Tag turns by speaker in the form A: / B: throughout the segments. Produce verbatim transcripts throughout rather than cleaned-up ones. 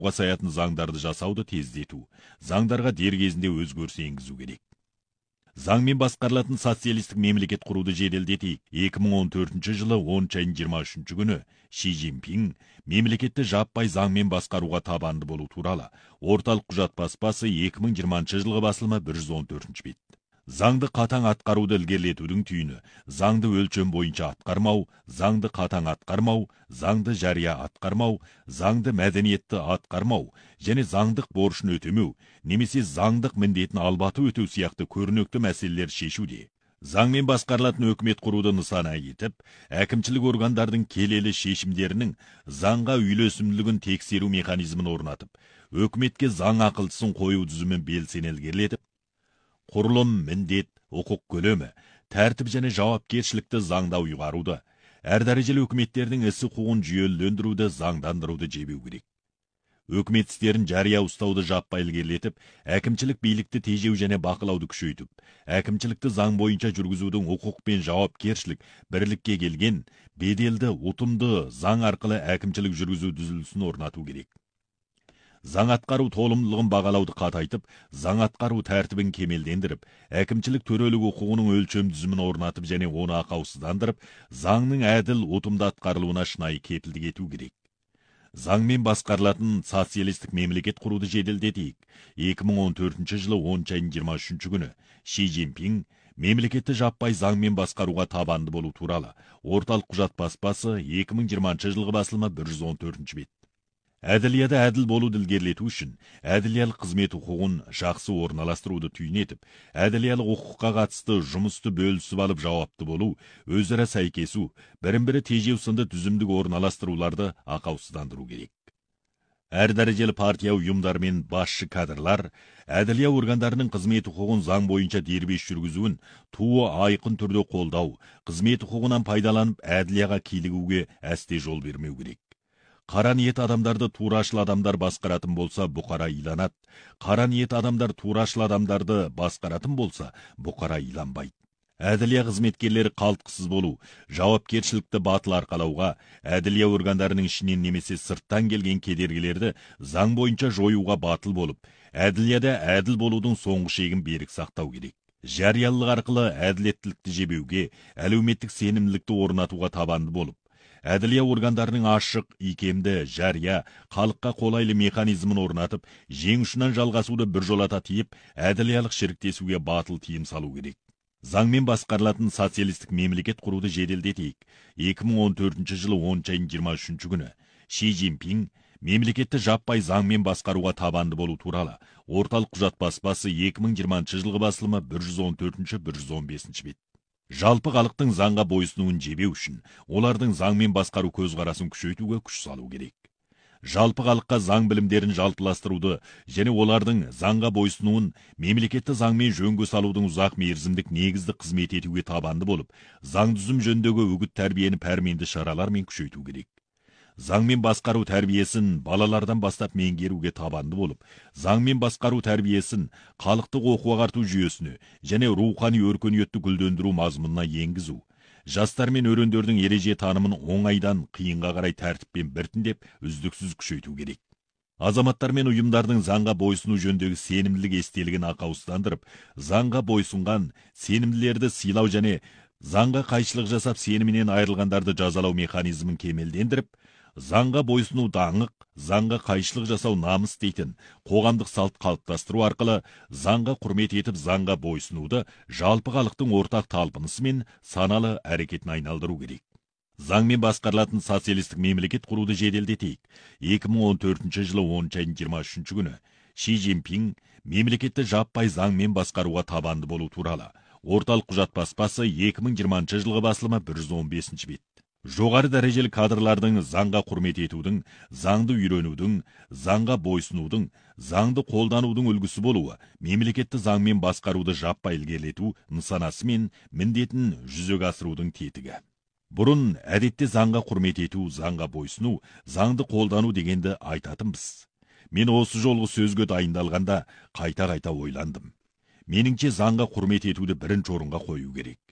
A: құқыққа саятын заңдарды жасауды тездету, заңдарға дер кезінде өзгеріс енгізу керек. Заңмен басқарылатын социалистік мемлекет құруды жеделдетейік. екі мың он төртінші жылы оныншы айының жиырма үшінші күні Ши Цзиньпин мемлекетті жаппай заңмен басқаруға табанды болу туралы орталық құжат баспасы екі мың жиырмасыншы жылғы басылымы бір жүз он төртінші бет. Заңды қатаң атқаруды ілгерілетудің түйіні заңды өлшем бойынша атқармау, заңды қатаң атқармау, заңды жария атқармау, заңды мәдениетті атқармау және заңдық борышын өтемеу, немесе заңдық міндетін албаты өтеу сияқты көрнекті мәселелер шешуде. Заңмен басқарылатын өкімет құруды нысана етіп, әкімшілік органдардың келелі шешімдерінің заңға үйлесімділігін тексеру механизмін орнатып, өкіметке заң ақылдысын қою түзімін белсене ілгерілетіп, құрылым, міндет, құқық көлемі, тәртіп және жауапкершілікті заңда ұйғаруды, әр дәрежелі өкіметтердің ісі құқығын жүйелендіруді, заңдандыруды жебеу керек. Өкімет істерін жария ұстауды жаппай ілгерілетіп, әкімшілік билікті тежеу және бақылауды күшейтіп, әкімшілікті заң бойынша жүргізудің құқық пен жауапкершілік бірлікке келген, беделді, ұтымды заң арқылы әкімшілік жүргізу түзілісін орнату керек. Заң атқару толымдылығын бағалауды қатайтып, заң атқару тәртібін кемелдендіріп, әкімшілік төрелік құқығының өлшем түзімін орнатып және оны ақаусыздандырып, заңның әділ, ұтымды атқарылуына шынайы кепілдік ету керек. Заңмен басқарылатын социалистік мемлекет құруды жеделдетейік. екі мың он төртінші жылы оныншы айының жиырма үшінші күні Ши Цзиньпин мемлекетті жаппай заңмен басқаруға табанды болу туралы орталық құжат баспасы екі мың жиырмасыншы жылғы басылымы бір жүз он төртінші бет. Әділияда әділ болуды ілгерілету үшін, әділиялық қызмет құқығын жақсы орналастыруды түйін етіп, әділиялық құқыққа қатысты жұмысты бөлісіп алып жауапты болу, өзара сәйкесу, бірін-бірі тежеу сынды түзімдік орналастыруларды ақаусыздандыру керек. Әр дәрежелі партия ұйымдар мен басшы кадрлар әділия органдарының қызмет құқығын заң бойынша дербес жүргізуін туы айқын түрде қолдау, қызмет құқығынан пайдаланып әділияға килігуге әсте жол бермеу керек. Қара ниет адамдарды турашыл адамдар басқаратын болса, бұқара иланады. Қара ниет адамдар турашыл адамдарды басқаратын болса, бұқара иланбайды. Әділия қызметкерлері қалтқысыз болу, жауапкершілікті батыл арқалауға, әділия органдарының ішінен немесе сырттан келген кедергілерді заң бойынша жоюға батыл болып, әділияда әділ болудың соңғы шегін берік сақтау керек. Жариялылық арқылы әділеттілікті жебеуге, әлеуметтік сенімділікті орнатуға табанды болып, әділия органдарының ашық, икемді, жария, халыққа қолайлы механизмін орнатып, жеңішінен жалғасуды біржолата тиіп, әділиялық шіріктесуге батыл тиым салу керек. Заңмен басқарылатын социалистік мемлекет құруды жеделдетейік. екі мың он төртінші жылы оныншы айының жиырма үшінші күні Ши Цзиньпин мемлекетті жаппай заңмен басқаруға табанды болу туралы орталық құжат баспасы екі мың жиырмасыншы жылғы басылымы бір жүз он төртінші бір жүз он бесінші бет. Жалпы халықтың заңға бойсынуын жебеу үшін, олардың заңмен басқару көзқарасын күшейтуге күш салу керек. Жалпы халыққа заң білімдерін жалпыластыруды және олардың заңға бойсынуын мемлекетті заңмен жөнге салудың ұзақ мерзімдік негізді қызмет етуге табанды болып, заң түзім жөніндегі үгіт тәрбиені пәрменді шаралармен күшейту керек. Заңмен басқару тәрбиесін балалардан бастап меңгеруге табанды болып, заңмен басқару тәрбиесін халықтық оқу ағарту жүйесіне және рухани өркениетті гүлдендіру мазмұнына енгізу, жастар мен өрендердің ереже танымын оңайдан қиынға қарай тәртіппен біртіндеп үздіксіз күшейту керек. Азаматтар мен ұйымдардың заңға бойсыну жөніндегі сенімділік естелігін ақаусыздандырып, заңға бойсынған сенімділерді сыйлау және заңға қайшылық жасап сенімінен айырылғандарды жазалау механизмін кемелдендіріп, заңға бойсыну даңық, заңға қайшылық жасау намыс дейтін қоғамдық салт қалыптастыру арқылы заңға құрмет етіп заңға бойсынуды жалпы халықтың ортақ талпынысы мен саналы әрекетін айналдыру керек. Заңмен басқарылатын социалистік мемлекет құруды жеделдетейік. екі мың он төртінші жылы оныншы айының жиырма үшінші күні Ши Цзиньпин мемлекетті жаппай заңмен басқаруға табанды болу туралы орталық құжат баспасы екі мың жиырмасыншы жылғы басылымы бір жүз он бесінші бет. Жоғары дәрежелі кадрлардың заңға құрмет етудің, заңды үйренудің, заңға бойсынудың, заңды қолданудың үлгісі болуы, мемлекетті заңмен басқаруды жаппай ілгерілету нысанасы мен міндетін жүзеге асырудың тетігі. Бұрын әдетте заңға құрмет ету, заңға бойсыну, заңды қолдану дегенді айтатынбыз. Мен осы жолғы сөзге дайындалғанда қайта-қайта ойландым. Меніңше заңға құрмет етуді бірінші орынға қою керек.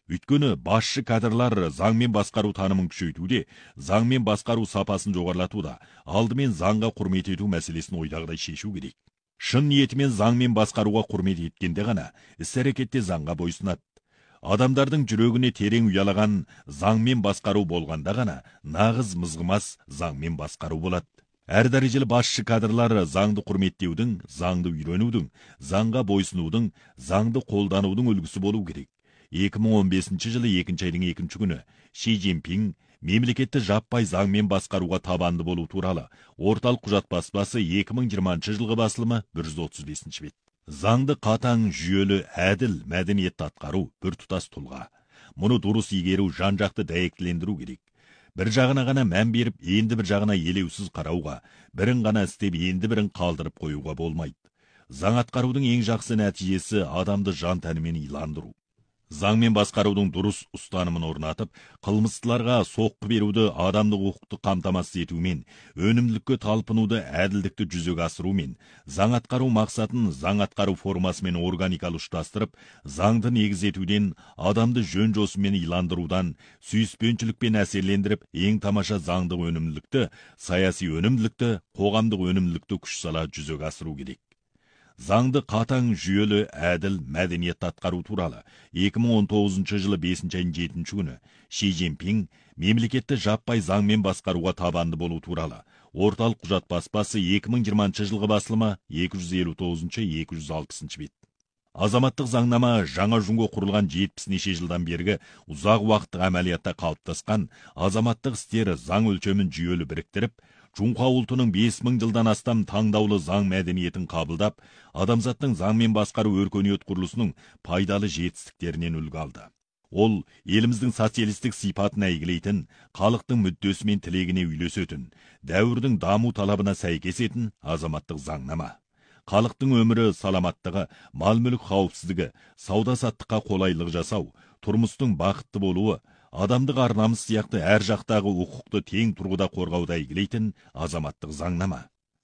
A: Өйткені басшы кадрлар заңмен басқару танымын күшейтуде, заңмен басқару сапасын жоғарлатуда, алдымен заңға құрмет ету мәселесін ойдағыдай шешу керек. Шын ниетімен заңмен басқаруға құрмет еткенде ғана іс-әрекетте заңға бойсынады. Адамдардың жүрегіне терең ұялаған заңмен басқару болғанда ғана нағыз мызғымас заңмен басқару болады. Әр дәрежелі басшы кадрлар заңды құрметтеудің, заңды үйренудің, заңға бойсынудың, заңды қолданудың үлгісі болу керек. екі мың он бесінші жылы екінші айдың екінші күні Ши Цзиньпин мемлекетті жаппай заңмен басқаруға табанды болу туралы орталық құжат баспасы екі мың жиырмасыншы жылғы басылымы бір жүз отыз бесінші бет. Заңды қатаң, жүйелі, әділ, мәдениетті атқару бір тұтас тұлға. Мұны дұрыс игеру, жан-жақты дәйектілендіру керек. Бір жағына ғана мән беріп, енді бір жағына елеусіз қарауға, бірін ғана істеп, енді бірін қалдырып қоюға болмайды. Заң атқарудың ең жақсы нәтижесі адамды жан тәнімен иландыру. Заңмен басқарудың дұрыс ұстанымын орнатып, қылмыстыларға соққы беруді адамдық құқықты қамтамасыз етумен, өнімділікке талпынуды әділдікті жүзеге асырумен, заң атқару мақсатын заң атқару формасымен органикалы ұштастырып, заңды негіз етуден, адамды жөн жосымен иландырудан, сүйіспеншілікпен әсерлендіріп, ең тамаша заңдық өнімділікті, саяси өнімділікті, қоғамдық өнімділікті күш сала жүзеге асыру керек. Заңды қатаң, жүйелі, әділ, мәдениетті атқару туралы екі мың он тоғызыншы жылы бесінші айдың жетінші күні Ши Цзиньпин мемлекетті жаппай заңмен басқаруға табанды болу туралы орталық құжат баспасы екі мың жиырмасыншы жылғы басылымы екі жүз елу тоғызыншы екі жүз алпысыншы бет. Азаматтық заңнама жаңа жүнге құрылған жетпіс неше жылдан бергі ұзақ уақыттық әмәлиятта қалыптасқан азаматтық істері заң өлшемін жүйелі біріктіріп, Жұңқа ұлтының бес мың жылдан астам таңдаулы заң мәдениетін қабылдап, адамзаттың заңмен басқару өркениет құрылысының пайдалы жетістіктерінен үлгі алды. Ол, еліміздің социалистік сипатын әйгілейтін, халықтың мүддесі мен тілегіне үйлесетін, дәуірдің даму талабына сәйкес етін азаматтық заңнама. Халықтың өмірі, саламаттығы, мал-мүлік қауіпсіздігі, сауда-саттыққа қолайлық жасау, тұрмыстың бақытты болуы, адамдық ар-намыс сияқты әр жақтағы құқықты тең тұрғыда қорғауды әйгілейтін азаматтық заңнама.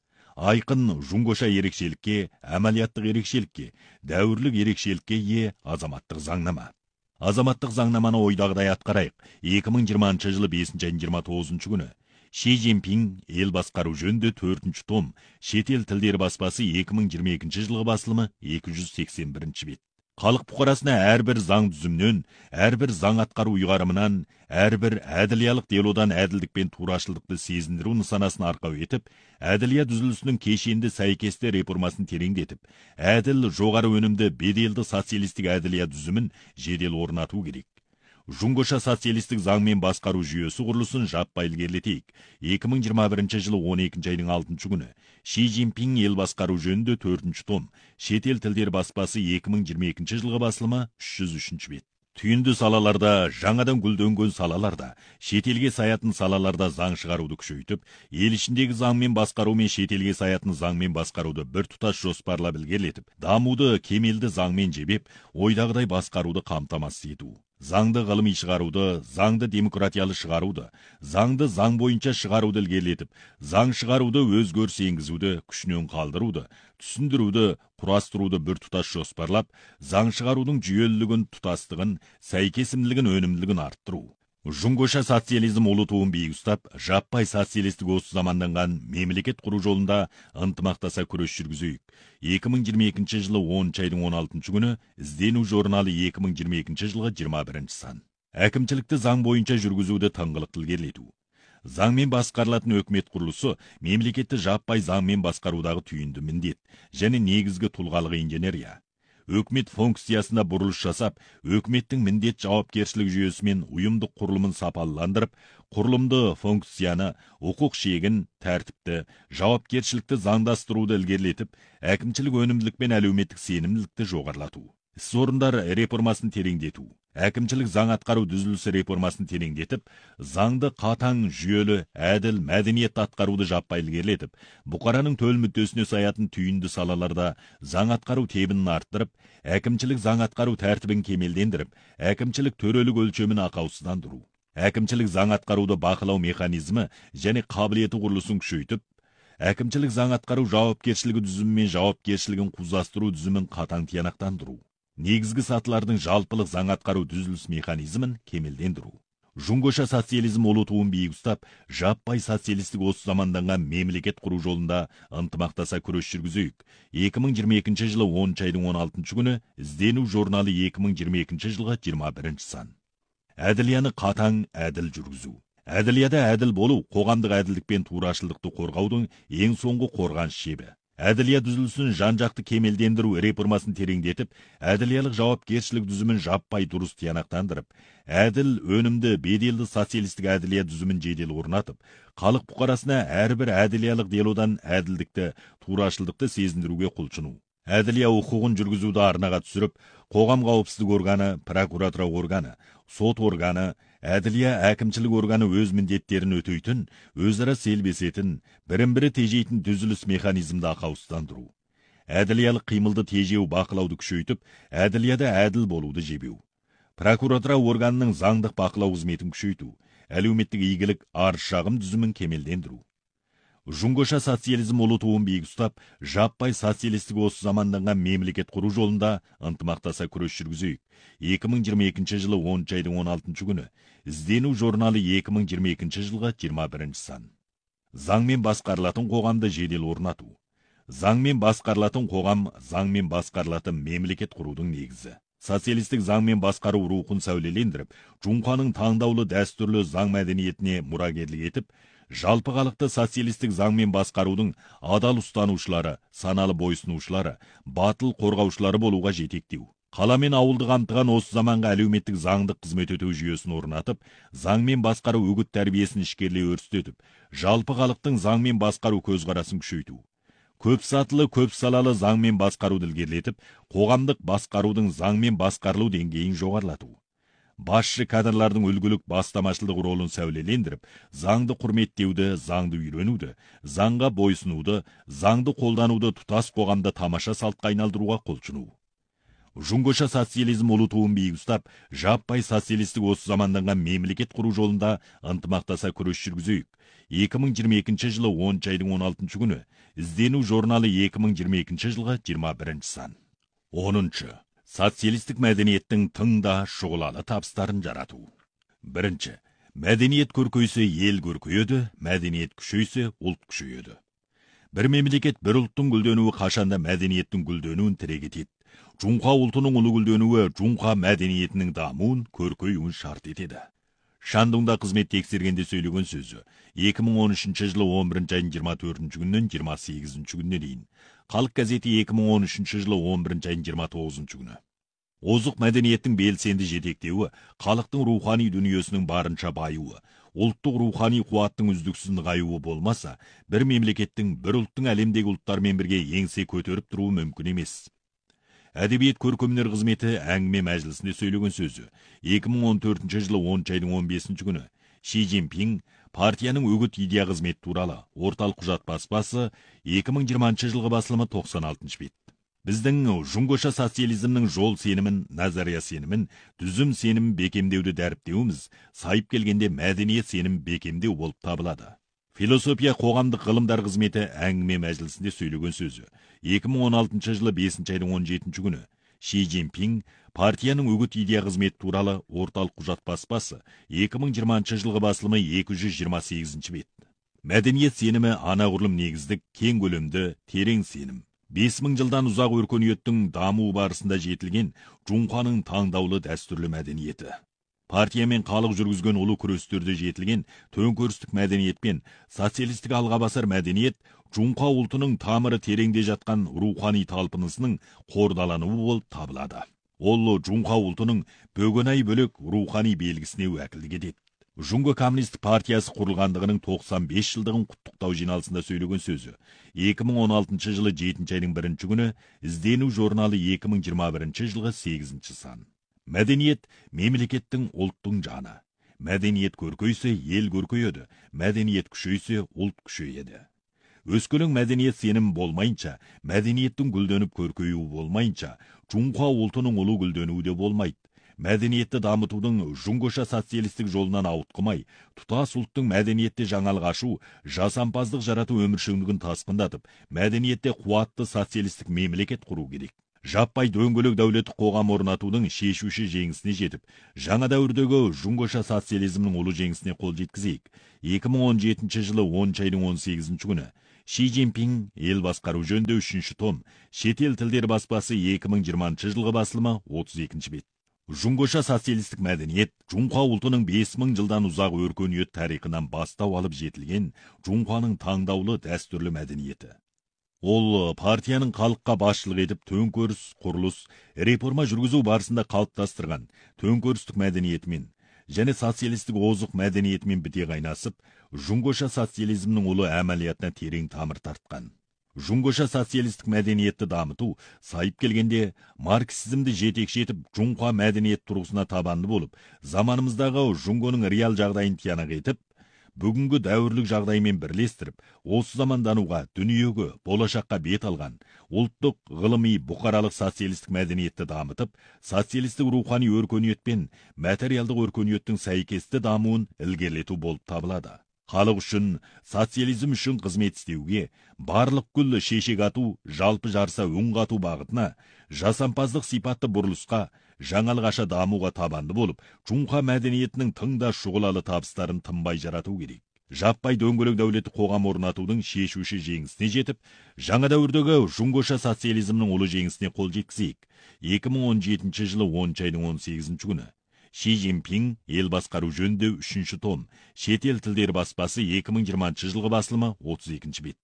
A: Айқын, жұңғыша ерекшелікке, әмәлияттық ерекшелікке, дәуірлік ерекшелікке ие азаматтық заңнама. Азаматтық заңнаманы ойдағыдай атқарайық. екі мың жиырмасыншы жылы бесінші айдың жиырма тоғызыншы күні Ши Цзиньпин ел басқару жөнінде төртінші том шетел тілдері баспасы екі мың жиырма екінші жылғы басылымы екі жүз сексен бірінші бет. Халық бұқарасына әрбір заң түзімнен, әрбір заң атқару ұйғарымынан, әрбір әділиялық делодан әділдік пен турашылдықты сезіндіру нысанасын арқау етіп, әділия түзілісінің кешенді сәйкесті реформасын тереңдетіп, әділ, жоғары өнімді, беделді социалистік әділия түзімін жедел орнату керек. Жұңғыша социалистік заңмен басқару жүйесі құрылысын жаппай ілгерілетейік. екі мың жиырма бірінші жылы он екінші айдың алтыншы күні Ши Цзиньпин ел басқару жөнінде төртінші том шетел тілдері баспасы екі мың жиырма екінші жылғы басылымы үш жүз үшінші бет. Түйінді салаларда, жаңадан гүлденген салаларда, шетелге саятын салаларда заң шығаруды күшейтіп, ел ішіндегі заңмен басқару мен шетелге саятын заңмен басқаруды бір тұтас жоспарлап ілгерілетіп, дамуды кемелді заңмен жебеп, ойдағыдай басқаруды қамтамасыз ету. Заңды ғылыми шығаруды, заңды демократиялы шығаруды, заңды заң бойынша шығаруды ілгерілетіп, заң шығаруды өзгеріс енгізуді, күшінен қалдыруды, түсіндіруді, құрастыруды бір тұтас жоспарлап, заң шығарудың жүйелілігін, тұтастығын, сәйкесімділігін, өнімділігін арттыру. Жұңғыша социализм ұлы туын биік ұстап, жаппай социалистік осы заманданған мемлекет құру жолында ынтымақтаса күрес жүргізейік. екі мың жиырма екінші жылы оныншы айдың он алтыншы күні іздену журналы екі мың жиырма екінші жылғы жиырма бірінші сан. Әкімшілікті заң бойынша жүргізуді тыңғылықты ілгерілету. Заңмен басқарылатын өкімет құрылысы мемлекетті жаппай заңмен басқарудағы түйінді міндет және негізгі тұлғалық инженерия. Өкімет функциясына бұрылыс жасап, өкіметтің міндет жауапкершілік жүйесімен ұйымдық құрылымын сапалыландырып, құрылымды функцияны, құқық шегін, тәртіпті, жауапкершілікті заңдастыруды ілгерілетіп, әкімшілік өнімділік пен әлеуметтік сенімділікті жоғарылату. Іс орындар реформасын тереңдету. Әкімшілік заң атқару түзілісі реформасын тереңдетіп, заңды қатаң, жүйелі, әділ, мәдениетті атқаруды жаппай ілгерілетіп, бұқараның төл мүддесіне саятын түйінді салаларда заң атқару тебінін арттырып, әкімшілік заң атқару тәртібін кемелдендіріп, әкімшілік төрелік өлшемін ақаусыздандыру. Әкімшілік заң атқаруды бақылау механизмі және қабілеті құрылысын күшейтіп, әкімшілік заң атқару жауапкершілігі түзімі мен жауапкершілігін қуздастыру түзімін қатаң тиянақтандыру. негізгі сатылардың жалпылық заң атқару түзіліс механизмін кемелдендіру. Жұңғоша социализм олытуын биік ұстап, жаппай социалистік осы заманданған мемлекет құру жолында ынтымақтаса күрес жүргізейік. екі мың жиырма екінші жылы оныншы айдың он алтыншы күні іздену журналы екі мың жиырма екінші жылғы жиырма бірінші сан. Әділияны қатаң әділ жүргізу. Әділияда әділ болу қоғамдық әділдік пен турашылдықты қорғаудың ең соңғы қорғаныс шебі. Әділия түзілісін жан-жақты кемелдендіру реформасын тереңдетіп, әділиялық жауапкершілік түзімін жаппай дұрыс тиянақтандырып, әділ, өнімді, беделді социалистік әділия түзімін жедел орнатып, халық бұқарасына әрбір әділиялық делодан әділдікті, турашылдықты сезіндіруге құлшыну. Әділия құқығын жүргізуді арнаға түсіріп, қоғам қауіпсіздік органы, прокуратура органы, сот органы, әділия әкімшілік органы өз міндеттерін өтейтін, өзара селбесетін, бірін-бірі тежейтін түзіліс механизмді ақаустандыру. Әділиялық қимылды тежеу бақылауды күшейтіп, әділияда әділ болуды жебеу. Прокуратура органының заңдық бақылау қызметін күшейту, әлеуметтік игілік арыз-шағым түзімін кемелдендіру. Жұңғоша социализм олытуын биік ұстап, жаппай социалистік осы заманданған мемлекет құру жолында ынтымақтаса күрес жүргізейік. екі мың жиырма екінші жылы оныншы айдың он алтыншы күні іздену журналы екі мың жиырма екінші жылғы жиырма бірінші сан. Заңмен басқарылатын қоғамды жедел орнату. Заңмен басқарылатын қоғам, заңмен басқарылатын мемлекет құрудың негізі. Социалистік заңмен басқару рухын сәулелендіріп, Жұңқаның таңдаулы дәстүрлі заң мәдениетіне мұрагерлік етіп, жалпы халықты социалистік заңмен басқарудың адал ұстанушылары, саналы бойсынушылары, батыл қорғаушылары болуға жетектеу. Қала мен ауылды қамтыған осы заманға әлеуметтік заңдық қызмет өтеу жүйесін орнатып, заңмен басқару үгіт тәрбиесін ішкерлей өрістетіп, жалпы халықтың заңмен басқару көзқарасын күшейту. Көп сатылы, көп салалы заңмен басқаруды ілгерілетіп, қоғамдық басқарудың заңмен басқарылу деңгейін жоғарылату. Басшы кадрлардың үлгілік бастамашылық ролын сәулелендіріп, заңды құрметтеуді, заңды үйренуді, заңға бойсынуды, заңды қолдануды тұтас қоғамда тамаша салтқа айналдыруға құлшыну. Жұңғоша социализм олытуын биік ұстап, жаппай социалистік осы заманданған мемлекет құру жолында ынтымақтаса күрес жүргізейік. екі мың жиырма екінші жылы оныншы айдың он алтыншы күні іздену журналы екі мың жиырма екінші жылғы жиырма бірінші сан. оныншы. Социалистік мәдениеттің тыңда шұғылалы табыстарын жарату. Бірінші. Мәдениет көркейсе, ел көркейеді, мәдениет күшейсе, ұлт күшейеді. Бір мемлекет, бір ұлттың гүлденуі қашанда мәдениеттің гүлденуін тірек етеді. Жұңқа ұлтының ұлы гүлденуі Жұңқа мәдениетінің дамуын, көркеюін шарт етеді. Шандыңда қызмет тексергенде сөйлеген сөзі екі мың он үшінші жылы он бірінші айдың жиырма төртінші күнінен жиырма сегізінші күніне дейін. Халық газеті екі мың он үшінші жылы он бірінші айдың жиырма тоғызыншы күні. Озық мәдениеттің белсенді жетектеуі, халықтың рухани дүниесінің барынша байуы, ұлттық рухани қуаттың үздіксіз нығаюы болмаса, бір мемлекеттің, бір ұлттың әлемдегі ұлттармен бірге еңсе көтеріп тұруы мүмкін емес. Әдебиет көркемдер қызметі әңгіме мәжілісінде сөйлеген сөзі екі мың он төртінші жылы оныншы айдың он бесінші күні. Ши Цзиньпин партияның үгіт идея қызметі туралы орталық құжат баспасы екі мың жиырмасыншы жылғы басылымы тоқсан алтыншы бет. Біздің жұңғоша социализмнің жол сенімін, назария сенімін, түзім сенімін бекемдеуді дәріптеуіміз, сайып келгенде мәдениет сенім бекемдеу болып табылады. Философия қоғамдық ғылымдар қызметі әңгіме мәжілісінде сөйлеген сөзі екі мың он алтыншы жылы бесінші айдың он жетінші күні. Ши Цзиньпин партияның үгіт идея қызметі туралы орталық құжат баспасы екі мың жиырмасыншы жылғы басылымы екі жүз жиырма сегізінші бет. Мәдениет сенімі анағұрлым негіздік, кең көлемді, терең сенім. бес мың жылдан ұзақ өркениеттің даму барысында жетілген Жұңқаның таңдаулы дәстүрлі мәдениеті. Партия мен халық жүргізген ұлы күрестерде жетілген төңкерістік мәдениет пен социалистік алғабасар мәдениет Жұңқа ұлтының тамыры тереңде жатқан рухани талпынысының қордалануы болып табылады. Ол Жұңқа ұлтының бөгенай бөлек рухани белгісіне уәкілдік етеді. Жұңғы коммунистік партиясы құрылғандығының тоқсан бес жылдығын құттықтау жиналысында сөйлеген сөзі екі мың он алтыншы жылы жетінші айдың бірінші күні. Іздену журналы екі мың жиырма бірінші жылғы сегізінші сан. Мәдениет мемлекеттің, ұлттың жаны. Мәдениет көркейсе, ел көркейеді, мәдениет күшейсе, ұлт күшейеді. Өскелең мәдениет сенім болмайынша, мәдениеттің гүлденіп көркеюі болмайынша, Жұңқа ұлтының ұлы гүлденуі де болмайды. Мәдениетті дамытудың жұңғоша социалистік жолынан ауытқымай, тұтас ұлттың мәдениетте жаңалық ашу, жасампаздық жарату өміршеңдігін тасқындатып, мәдениетте қуатты социалистік мемлекет құру керек. жаппай дөңгөлек дәулеттік қоғам орнатудың шешуші жеңісіне жетіп, жаңа дәуірдегі жуңғоша социализмнің ұлы жеңісіне қол жеткізейік. екі мың он жетінші жылы оныншы айдың он сегізінші күні Ши Цзиньпин ел басқару жөнінде үшінші том, шетел тілдері баспасы екі мың жиырмасыншы жылғы басылымы отыз екінші бет. Жуңғоша социалистік мәдениет Жунқа ұлтының бес мың жылдан ұзақ өркениет тарихынан бастау алып жетілген Жунқаның таңдаулы дәстүрлі мәдениеті. Ол партияның халыққа басшылық етіп төңкеріс, құрылыс, реформа жүргізу барысында қалыптастырған төңкерістік мәдениетімен және социалистік озық мәдениетімен біте қайнасып, Жуңғоша социализмнің ұлы әмәлиятына терең тамыр тартқан. Жуңғоша социалистік мәдениетті дамыту сайып келгенде марксизмді жетекші етіп Жунқа мәдениет тұрғысына табанды болып, заманымыздағы Жуңғоның реал жағдайын тиянақ етіп, бүгінгі дәуірлік жағдаймен бірлестіріп, осы замандануға, дүниеге, болашаққа бет алған, ұлттық, ғылыми, бұқаралық социалистік мәдениетті дамытып, социалистік рухани өркениет пен материалдық өркениеттің сәйкесті дамуын ілгерілету болып табылады. Халық үшін, социализм үшін қызмет істеуге, барлық күллі шешек ату, жалпы жарса өң қату бағытына, жасампаздық сипатты бұрылысқа, жаңалық аша дамуға табанды болып, Жунқа мәдениетінің тыңда шұғылалы табыстарын тынбай жарату керек. Жаппай дөңгөлек дәулеттік қоғам орнатудың шешуші жеңісіне жетіп, жаңа дәуірдегі Жуңғоша социализмнің ұлы жеңісіне қол жеткізейік. екі мың он жетінші жылы оныншы айдың он сегізінші күні Ши Цзиньпин ел басқару жөнінде үшінші том, шетел тілдері баспасы екі мың жиырмасыншы жылғы басылымы отыз екінші бет.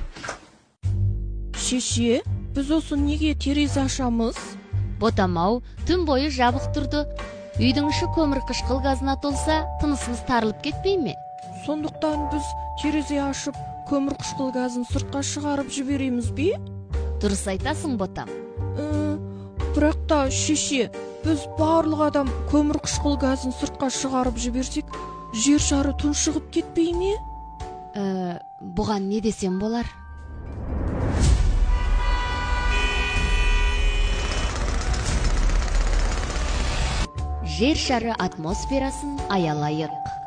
B: Шеше, біз осы неге терезе ашамыз?
C: Ботамау, түн бойы жабық тұрды. Үйдің іші көмір қышқыл газына толса, тынысымыз тарылып кетпей ме?
B: Сондықтан біз терезе ашып, көмір қышқыл газын сыртқа шығарып жібереміз бе?
C: Дұрыс айтасың, ботам.
B: Ә, бірақ та шеше, біз барлық адам көмір қышқыл газын сыртқа шығарып жіберсек, жер шары тұншығып кетпей ме?
C: Ә, бұған не десем болар? Жер шары атмосферасын аялайық.